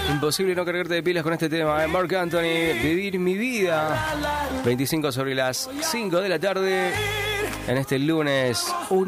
Imposible no cargarte de pilas con este tema. Marc Anthony, Vivir mi vida. 25 sobre las 5 de la tarde. En este lunes